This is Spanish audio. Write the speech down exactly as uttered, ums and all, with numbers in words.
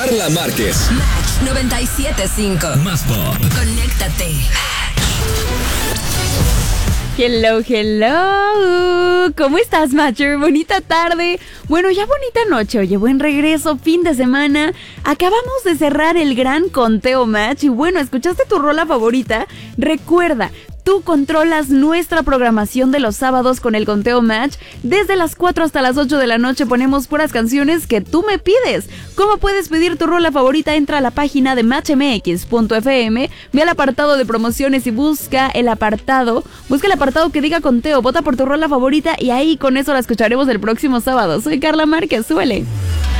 Carla Márquez. Match noventa y siete punto cinco. Más pop. Conéctate. Hello, hello. ¿Cómo estás, Matcher? Bonita tarde. Bueno, ya bonita noche. Oye, buen regreso, fin de semana. Acabamos de cerrar el gran conteo Match. Y bueno, ¿escuchaste tu rola favorita? Recuerda, tú controlas nuestra programación de los sábados con el conteo Match. Desde las cuatro hasta las ocho de la noche ponemos puras canciones que tú me pides. ¿Cómo puedes pedir tu rola favorita? Entra a la página de match m x punto f m, ve al apartado de promociones y busca el apartado, busca el apartado que diga conteo, vota por tu rola favorita y ahí con eso la escucharemos el próximo sábado. Soy Carla Márquez, suele.